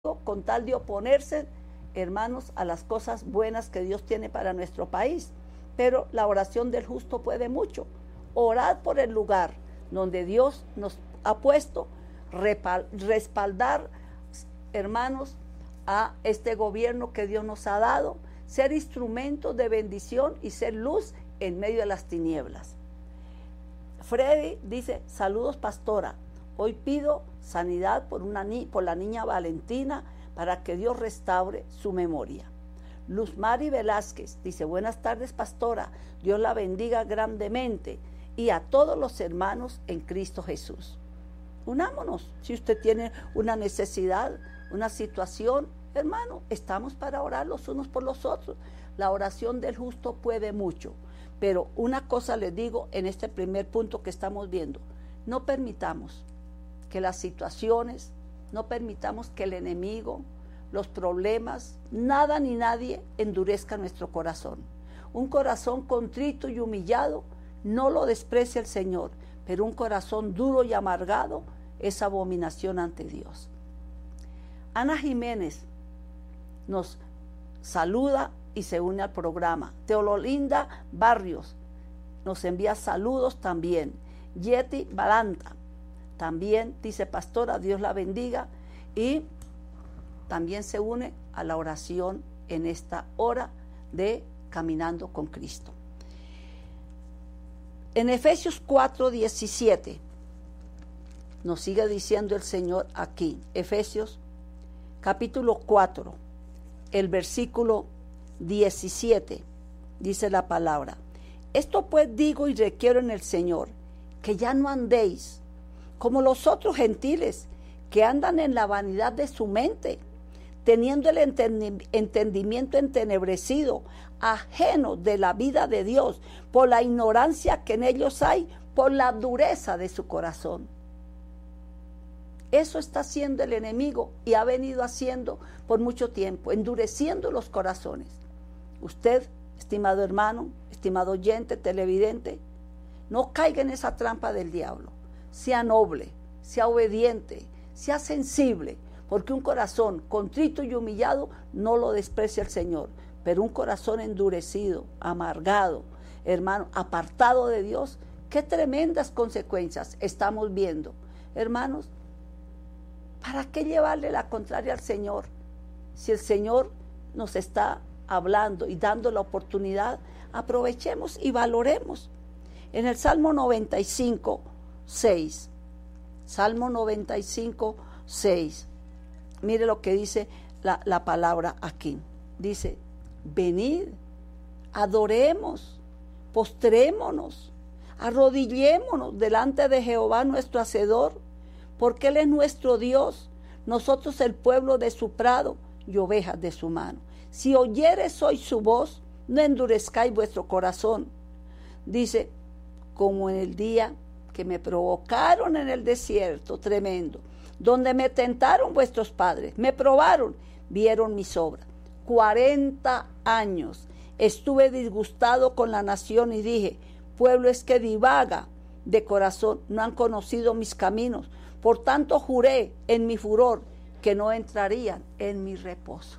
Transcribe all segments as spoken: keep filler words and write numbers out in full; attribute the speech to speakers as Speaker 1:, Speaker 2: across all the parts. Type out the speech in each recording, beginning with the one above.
Speaker 1: con tal de oponerse, hermanos, a las cosas buenas que Dios tiene para nuestro país. Pero la oración del justo puede mucho. Orad por el lugar donde Dios nos ha puesto, respaldar, hermanos, a este gobierno que Dios nos ha dado, ser instrumentos de bendición y ser luz en medio de las tinieblas. Freddy dice: saludos, pastora. Hoy pido sanidad por, una ni por la niña Valentina, para que Dios restaure su memoria. Luz Mari Velázquez dice: buenas tardes, pastora. Dios la bendiga grandemente y a todos los hermanos en Cristo Jesús. Unámonos. Si usted tiene una necesidad, una situación, hermano, estamos para orar los unos por los otros. La oración del justo puede mucho. Pero una cosa les digo en este primer punto que estamos viendo: no permitamos que las situaciones, no permitamos que el enemigo, los problemas, nada ni nadie endurezca nuestro corazón. Un corazón contrito y humillado no lo desprecia el Señor, pero un corazón duro y amargado es abominación ante Dios. Ana Jiménez nos saluda y se une al programa. Teololinda Barrios nos envía saludos también. Yeti Balanta también dice: pastora, Dios la bendiga, y también se une a la oración en esta hora de Caminando con Cristo. En Efesios cuatro diecisiete nos sigue diciendo el Señor aquí. Efesios capítulo cuatro, el versículo diecisiete, dice la palabra: esto pues digo y requiero en el Señor, que ya no andéis como los otros gentiles, que andan en la vanidad de su mente, teniendo el entendimiento entenebrecido, ajeno de la vida de Dios, por la ignorancia que en ellos hay, por la dureza de su corazón. Eso está haciendo el enemigo y ha venido haciendo por mucho tiempo, endureciendo los corazones. Usted, estimado hermano, estimado oyente, televidente, no caiga en esa trampa del diablo. Sea noble, sea obediente, sea sensible, porque un corazón contrito y humillado no lo desprecia el Señor, pero un corazón endurecido, amargado, hermano, apartado de Dios, qué tremendas consecuencias estamos viendo. Hermanos, ¿para qué llevarle la contraria al Señor? Si el Señor nos está hablando y dando la oportunidad, aprovechemos y valoremos. En el Salmo noventa y cinco, seis, Salmo noventa y cinco, seis, mire lo que dice la, la palabra aquí. Dice: venid, adoremos, postrémonos, arrodillémonos delante de Jehová nuestro Hacedor, porque Él es nuestro Dios, nosotros el pueblo de su prado y ovejas de su mano. Si oyeres hoy su voz, no endurezcáis vuestro corazón. Dice: como en el día que me provocaron en el desierto tremendo, donde me tentaron vuestros padres, me probaron, vieron mis obras. Cuarenta años estuve disgustado con la nación y dije: pueblo es que divaga de corazón, no han conocido mis caminos. Por tanto juré en mi furor que no entrarían en mi reposo.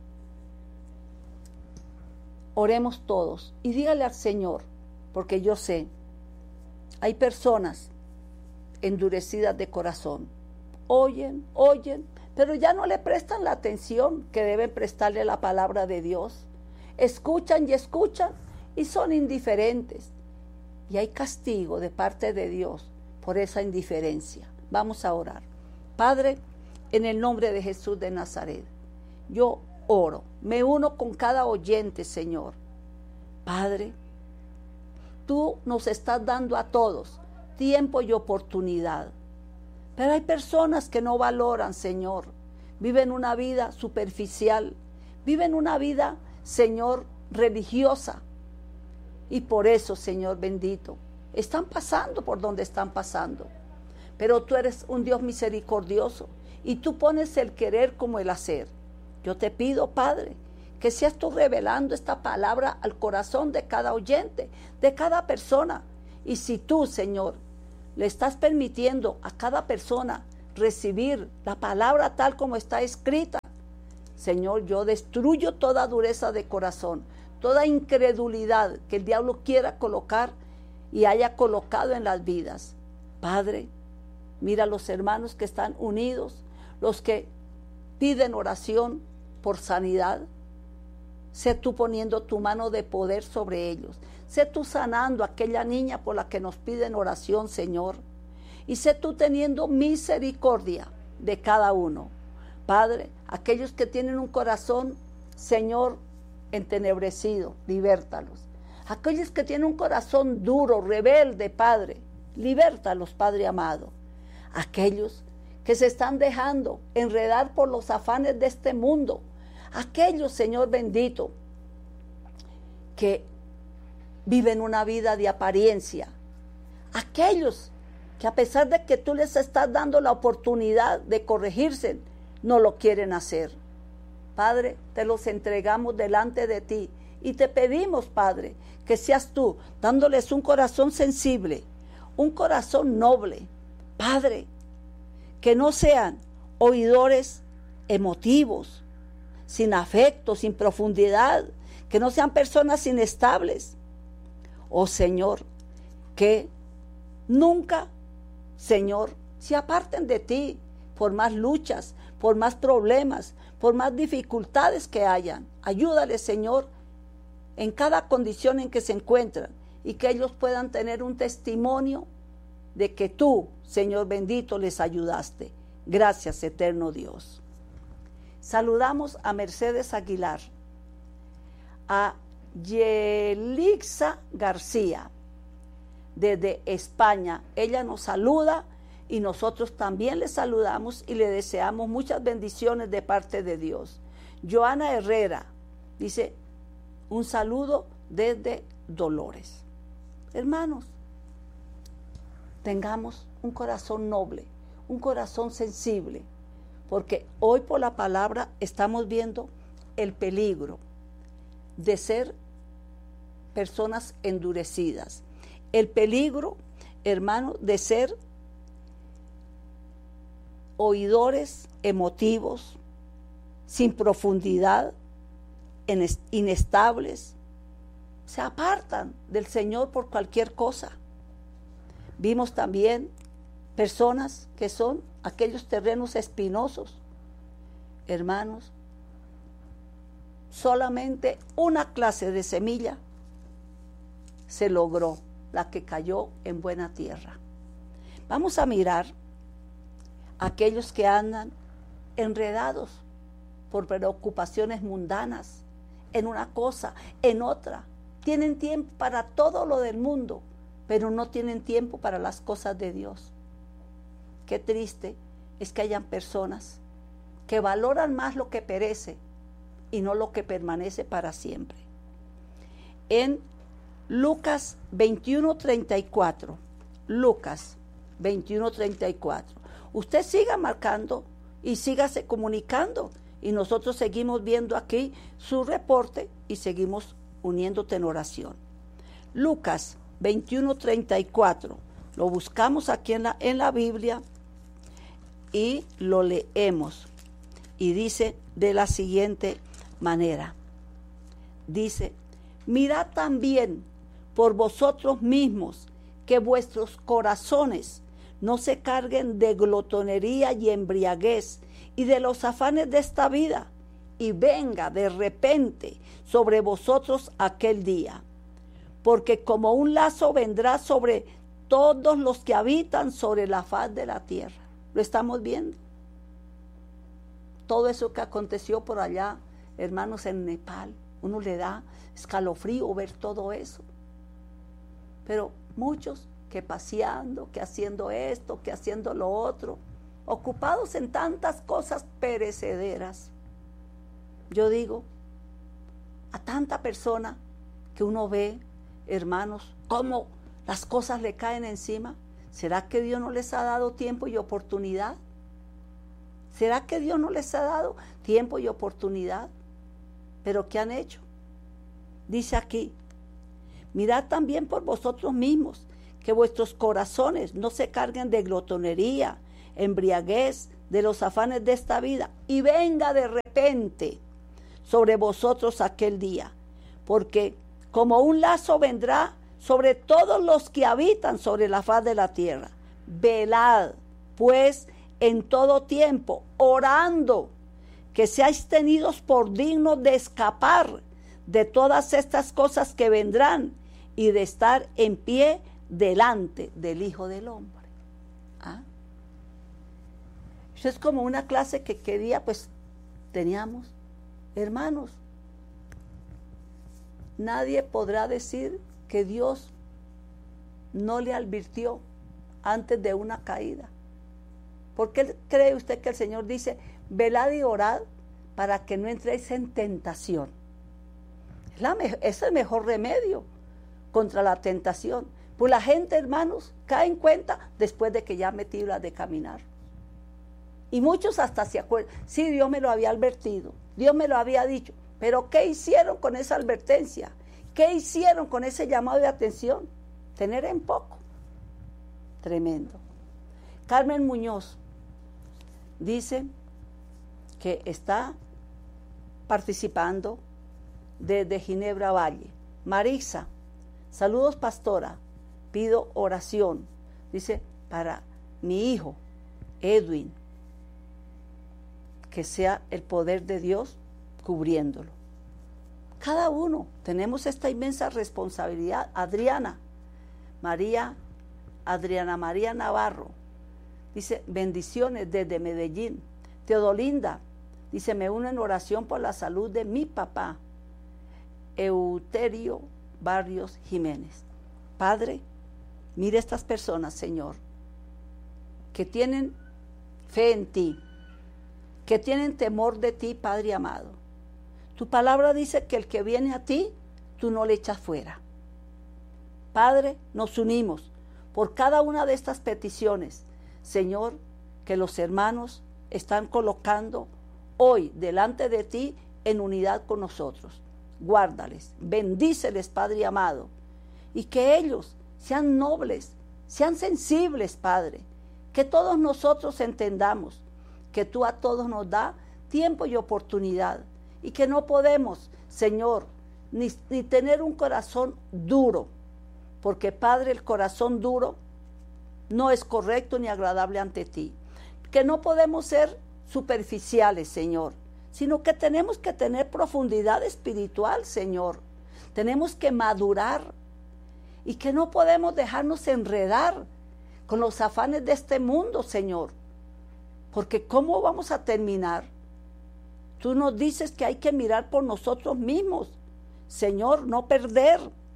Speaker 1: Oremos todos y dígale al Señor, porque yo sé, hay personas endurecidas de corazón. Oyen, oyen, pero ya no le prestan la atención que deben prestarle a la palabra de Dios. Escuchan y escuchan y son indiferentes. Y hay castigo de parte de Dios por esa indiferencia. Vamos a orar. Padre, en el nombre de Jesús de Nazaret, yo oro, me uno con cada oyente, Señor. Padre, tú nos estás dando a todos tiempo y oportunidad. Pero hay personas que no valoran, Señor. Viven una vida superficial. Viven una vida, Señor, religiosa. Y por eso, Señor bendito, están pasando por donde están pasando. Pero tú eres un Dios misericordioso y tú pones el querer como el hacer. Yo te pido, Padre, que seas tú revelando esta palabra al corazón de cada oyente, de cada persona. Y si tú, Señor, le estás permitiendo a cada persona recibir la palabra tal como está escrita. Señor, yo destruyo toda dureza de corazón, toda incredulidad que el diablo quiera colocar y haya colocado en las vidas. Padre, mira a los hermanos que están unidos, los que piden oración por sanidad. Sé tú poniendo tu mano de poder sobre ellos. Sé tú sanando a aquella niña por la que nos piden oración, Señor. Y sé tú teniendo misericordia de cada uno. Padre, aquellos que tienen un corazón, Señor, entenebrecido, libértalos. Aquellos que tienen un corazón duro, rebelde, Padre, libértalos, Padre amado. Aquellos que se están dejando enredar por los afanes de este mundo. Aquellos, Señor bendito, que viven una vida de apariencia. Aquellos que a pesar de que tú les estás dando la oportunidad de corregirse, no lo quieren hacer. Padre, te los entregamos delante de ti y te pedimos, Padre, que seas tú dándoles un corazón sensible, un corazón noble. Padre, que no sean oidores emotivos, sin afecto, sin profundidad, que no sean personas inestables. Oh Señor, que nunca, Señor, se aparten de ti por más luchas, por más problemas, por más dificultades que hayan. Ayúdales, Señor, en cada condición en que se encuentran y que ellos puedan tener un testimonio de que tú, Señor bendito, les ayudaste. Gracias, eterno Dios. Saludamos a Mercedes Aguilar, a Yelixa García, desde España. Ella nos saluda y nosotros también le saludamos y le deseamos muchas bendiciones de parte de Dios. Joana Herrera dice, un saludo desde Dolores. Hermanos, tengamos un corazón noble, un corazón sensible, porque hoy por la palabra estamos viendo el peligro de ser personas endurecidas, el peligro, hermano, de ser oidores emotivos, sin profundidad, inestables, se apartan del Señor por cualquier cosa. Vimos también personas que son aquellos terrenos espinosos. Hermanos, solamente una clase de semilla se logró, la que cayó en buena tierra. Vamos a mirar aquellos que andan enredados por preocupaciones mundanas, en una cosa, en otra. Tienen tiempo para todo lo del mundo, pero no tienen tiempo para las cosas de Dios. Qué triste es que hayan personas que valoran más lo que perece y no lo que permanece para siempre. En Lucas veintiuno treinta y cuatro, Lucas veintiuno treinta y cuatro. Usted siga marcando y sígase comunicando y nosotros seguimos viendo aquí su reporte y seguimos uniéndote en oración. Lucas veintiuno treinta y cuatro, lo buscamos aquí en la, en la Biblia y lo leemos. Y dice de la siguiente manera, dice, mirad también por vosotros mismos que vuestros corazones no se carguen de glotonería y embriaguez y de los afanes de esta vida, y venga de repente sobre vosotros aquel día, porque como un lazo vendrá sobre todos los que habitan sobre la faz de la tierra. Lo estamos viendo. Todo eso que aconteció por allá, hermanos, en Nepal, uno le da escalofrío ver todo eso. Pero muchos que paseando, que haciendo esto, que haciendo lo otro, ocupados en tantas cosas perecederas. Yo digo, a tanta persona que uno ve, hermanos, cómo las cosas le caen encima, ¿será que Dios no les ha dado tiempo y oportunidad? ¿Será que Dios no les ha dado tiempo y oportunidad? ¿Pero qué han hecho? Dice aquí, mirad también por vosotros mismos, que vuestros corazones no se carguen de glotonería, embriaguez de los afanes de esta vida, y venga de repente sobre vosotros aquel día, porque como un lazo vendrá sobre todos los que habitan sobre la faz de la tierra. Velad, pues, en todo tiempo, orando, que seáis tenidos por dignos de escapar de todas estas cosas que vendrán y de estar en pie delante del Hijo del Hombre. ¿Ah? Eso es como una clase que quería, pues, teníamos, hermanos, nadie podrá decir que Dios no le advirtió antes de una caída. ¿Por qué cree usted que el Señor dice, velad y orad para que no entréis en tentación? Es, la, es el mejor remedio contra la tentación. Pues la gente, hermanos, cae en cuenta después de que ya metí la de caminar. Y muchos hasta se acuerdan, sí, Dios me lo había advertido, Dios me lo había dicho, pero ¿qué hicieron con esa advertencia? ¿Qué hicieron con ese llamado de atención? Tener en poco. Tremendo. Carmen Muñoz dice que está participando desde Ginebra Valle. Marisa, saludos pastora, pido oración, dice, para mi hijo, Edwin, que sea el poder de Dios cubriéndolo. Cada uno tenemos esta inmensa responsabilidad. Adriana, María, Adriana María Navarro, dice, bendiciones desde Medellín. Teodolinda, dice, me uno en oración por la salud de mi papá, Euterio Barrios Jiménez. Padre, mire estas personas, Señor, que tienen fe en ti, que tienen temor de ti, Padre amado. Tu palabra dice que el que viene a ti, tú no le echas fuera. Padre, nos unimos por cada una de estas peticiones, Señor, que los hermanos están colocando hoy delante de ti en unidad con nosotros. Guárdales, bendíceles, Padre amado, y que ellos sean nobles, sean sensibles, Padre, que todos nosotros entendamos que tú a todos nos da tiempo y oportunidad, y que no podemos, Señor, ni, ni tener un corazón duro, porque, Padre, el corazón duro no es correcto ni agradable ante ti. Que no podemos ser superficiales, Señor, sino que tenemos que tener profundidad espiritual, Señor. Tenemos que madurar y que no podemos dejarnos enredar con los afanes de este mundo, Señor, porque ¿cómo vamos a terminar? Tú nos dices que hay que mirar por nosotros mismos, Señor, no perder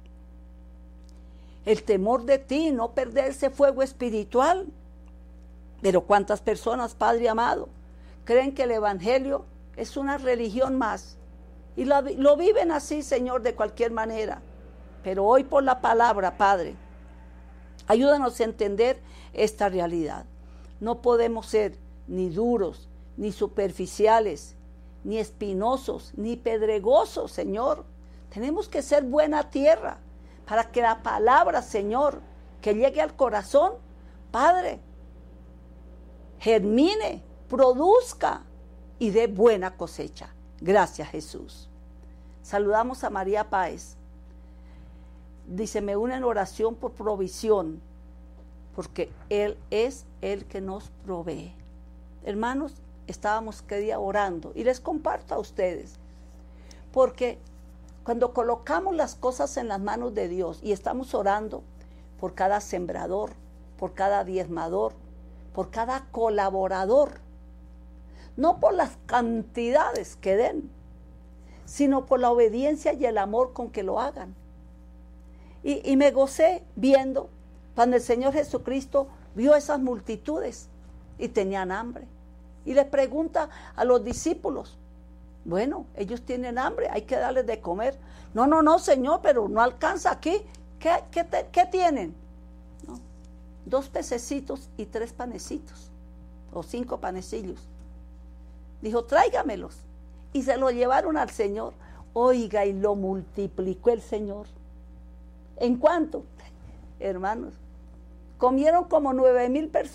Speaker 1: el temor de ti, no perder ese fuego espiritual. Pero cuántas personas, Padre amado, creen que el Evangelio es una religión más y lo, lo viven así, Señor, de cualquier manera. Pero hoy por la palabra, Padre, ayúdanos a entender esta realidad. No podemos ser ni duros, ni superficiales, ni espinosos, ni pedregosos, Señor. Tenemos que ser buena tierra para que la palabra, Señor, que llegue al corazón, Padre, germine, produzca y dé buena cosecha. Gracias, Jesús. Saludamos a María Páez. Dice, me une en oración por provisión, porque Él es el que nos provee. Hermanos, estábamos que día orando y les comparto a ustedes, porque cuando colocamos las cosas en las manos de Dios y estamos orando por cada sembrador, por cada diezmador, por cada colaborador, no por las cantidades que den, sino por la obediencia y el amor con que lo hagan. Y, y me gocé viendo cuando el Señor Jesucristo vio esas multitudes y tenían hambre. Y les pregunta a los discípulos, bueno, ellos tienen hambre, hay que darles de comer. No, no, no, Señor, pero no alcanza aquí. ¿Qué, qué, te, qué tienen? No, dos pececitos y tres panecitos, o cinco panecillos. Dijo, tráigamelos. Y se lo llevaron al Señor. Oiga, y lo multiplicó el Señor. ¿En cuánto? Hermanos, comieron como nueve mil personas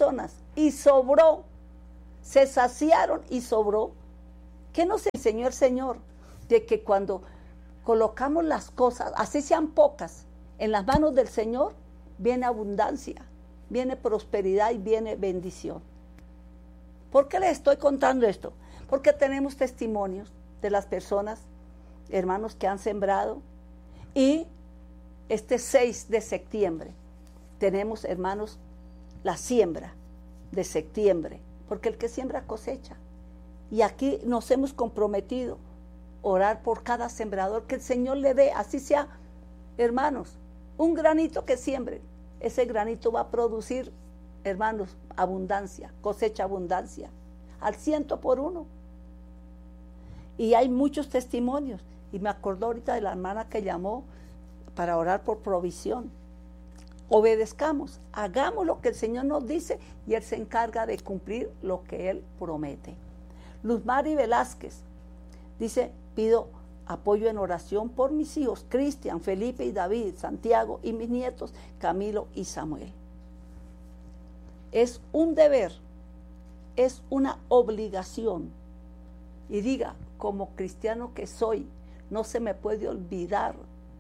Speaker 1: y sobró. Se saciaron y sobró. ¿Qué nos enseñó el Señor? De que cuando colocamos las cosas, así sean pocas, en las manos del Señor, viene abundancia, viene prosperidad y viene bendición. ¿Por qué les estoy contando esto? Porque tenemos testimonios de las personas, hermanos, que han sembrado. Y este seis de septiembre tenemos, hermanos, la siembra de septiembre, porque el que siembra cosecha. Y aquí nos hemos comprometido a orar por cada sembrador, que el Señor le dé, así sea, hermanos, un granito que siembre. Ese granito va a producir, hermanos, abundancia, cosecha abundancia, al ciento por uno. Y hay muchos testimonios. Y me acordó ahorita de la hermana que llamó para orar por provisión. Obedezcamos, hagamos lo que el Señor nos dice y Él se encarga de cumplir lo que Él promete. Luz Mari Velázquez dice, pido apoyo en oración por mis hijos, Cristian, Felipe y David, Santiago, y mis nietos, Camilo y Samuel. Es un deber, es una obligación. Y diga, como cristiano que soy, no se me puede olvidar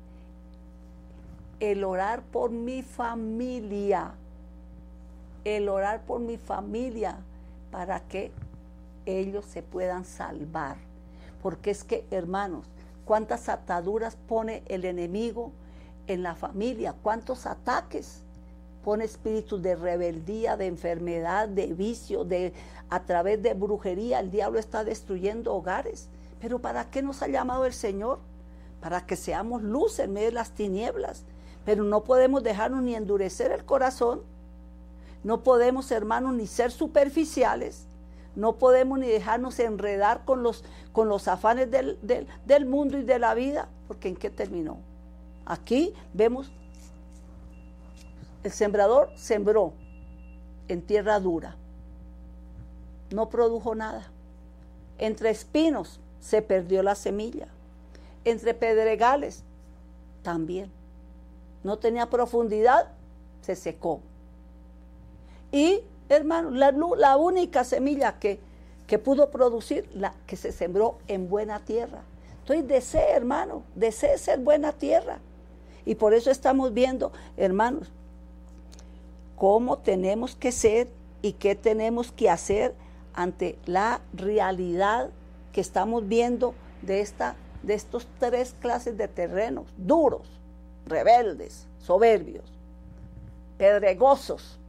Speaker 1: el orar por mi familia, el orar por mi familia para que ellos se puedan salvar. Porque es que, hermanos, cuántas ataduras pone el enemigo en la familia, cuántos ataques pone, espíritus de rebeldía, de enfermedad, de vicio, de a través de brujería. El diablo está destruyendo hogares. Pero ¿para qué nos ha llamado el Señor? Para que seamos luz en medio de las tinieblas. Pero no podemos dejarnos ni endurecer el corazón. No podemos, hermanos, ni ser superficiales. No podemos ni dejarnos enredar con los, con los afanes del, del, del mundo y de la vida. Porque ¿en qué terminó? Aquí vemos, el sembrador sembró en tierra dura. No produjo nada. Entre espinos se perdió la semilla. Entre pedregales también. No tenía profundidad, se secó. Y, hermano, la, la única semilla que, que pudo producir, la que se sembró en buena tierra. Entonces desee, hermano, desee ser buena tierra. Y por eso estamos viendo, hermanos, cómo tenemos que ser y qué tenemos que hacer ante la realidad que estamos viendo de, esta, de estos tres clases de terrenos, duros, rebeldes, soberbios, pedregosos,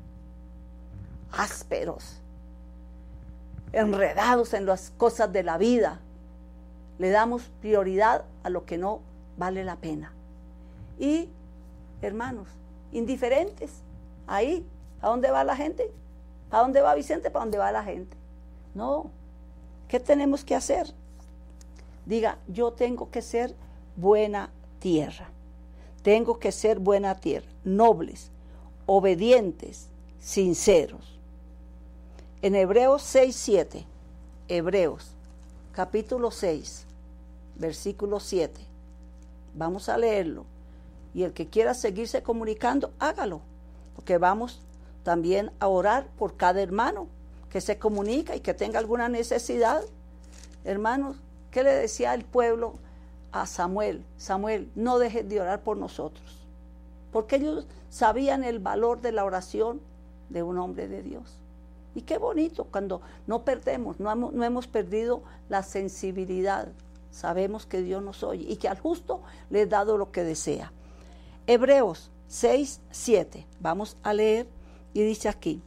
Speaker 1: ásperos, enredados en las cosas de la vida. Le damos prioridad a lo que no vale la pena. Y, hermanos, indiferentes, ahí, ¿a dónde va la gente? ¿Para dónde va Vicente? ¿Para dónde va la gente? No, ¿qué tenemos que hacer? Diga, yo tengo que ser buena tierra. Tengo que ser buena tierra, nobles, obedientes, sinceros. En Hebreos seis, siete, Hebreos, capítulo seis, versículo siete. Vamos a leerlo. Y el que quiera seguirse comunicando, hágalo. Porque vamos también a orar por cada hermano que se comunica y que tenga alguna necesidad. Hermanos, ¿qué le decía el pueblo a Samuel? Samuel, no dejes de orar por nosotros. Porque ellos sabían el valor de la oración de un hombre de Dios. Y qué bonito cuando no perdemos, no hemos, no hemos perdido la sensibilidad. Sabemos que Dios nos oye y que al justo le he dado lo que desea. Hebreos seis, siete. Vamos a leer y dice aquí.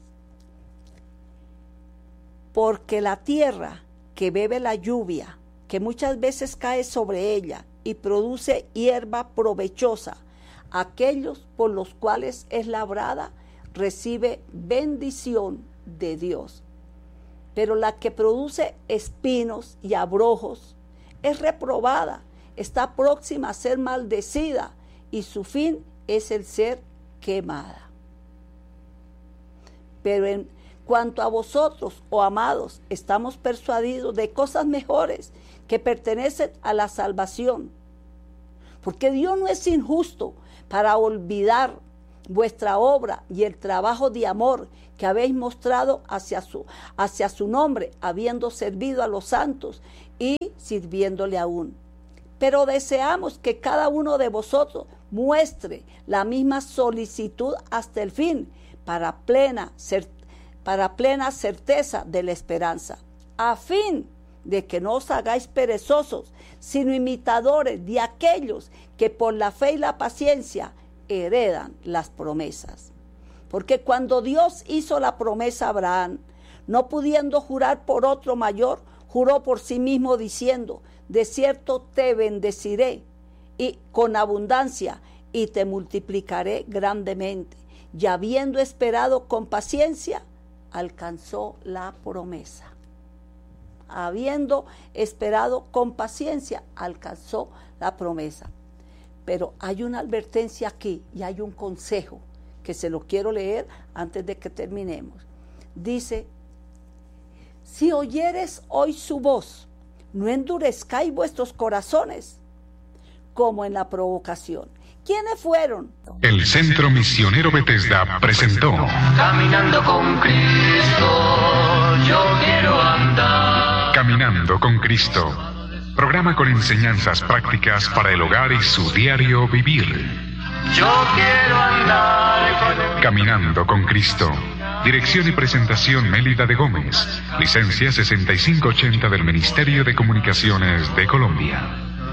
Speaker 1: Porque la tierra que bebe la lluvia, que muchas veces cae sobre ella y produce hierba provechosa, aquellos por los cuales es labrada, recibe bendición de Dios. Pero la que produce espinos y abrojos es reprobada, está próxima a ser maldecida y su fin es el ser quemada. Pero en cuanto a vosotros, oh amados, estamos persuadidos de cosas mejores que pertenecen a la salvación. Porque Dios no es injusto para olvidar vuestra obra y el trabajo de amor que habéis mostrado hacia su, hacia su nombre, habiendo servido a los santos y sirviéndole aún. Pero deseamos que cada uno de vosotros muestre la misma solicitud hasta el fin, para plena, para plena certeza de la esperanza, a fin de que no os hagáis perezosos, sino imitadores de aquellos que por la fe y la paciencia heredan las promesas. Porque cuando Dios hizo la promesa a Abraham, no pudiendo jurar por otro mayor, juró por sí mismo diciendo: de cierto te bendeciré y con abundancia, y te multiplicaré grandemente. Y habiendo esperado con paciencia, alcanzó la promesa. Habiendo esperado con paciencia, alcanzó la promesa. Pero hay una advertencia aquí y hay un consejo que se lo quiero leer antes de que terminemos. Dice: si oyeres hoy su voz, no endurezcáis vuestros corazones, como en la provocación. ¿Quiénes fueron?
Speaker 2: El Centro Misionero Bethesda presentó
Speaker 3: Caminando con Cristo, yo quiero andar.
Speaker 2: Caminando con Cristo, programa con enseñanzas prácticas para el hogar y su diario vivir.
Speaker 3: Yo quiero andar.
Speaker 2: Caminando con Cristo. Dirección y presentación Mélida de Gómez. Licencia sesenta y cinco ochenta del Ministerio de Comunicaciones de Colombia.